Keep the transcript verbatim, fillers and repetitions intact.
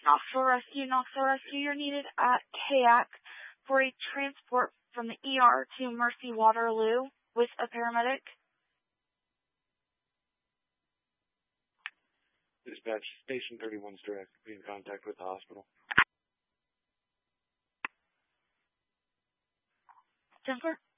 Knoxville Rescue. Knoxville Rescue, you're needed at K A C for a transport from the E R to Mercy Waterloo with a paramedic. Dispatch, Station thirty-one's direct. Be in contact with the hospital. Jennifer?